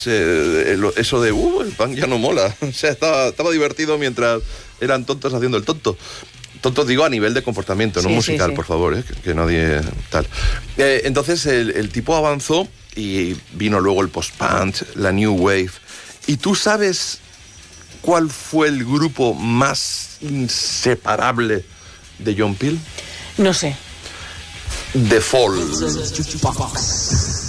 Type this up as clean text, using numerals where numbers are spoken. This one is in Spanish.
eso de el punk ya no mola. O sea, estaba divertido mientras eran tontos haciendo el tonto. Tontos digo a nivel de comportamiento, no musical, por favor, que nadie tal. Entonces el tipo avanzó y vino luego el post-punk, la new wave. ¿Y tú sabes cuál fue el grupo más inseparable de John Peel? No sé. The Fall.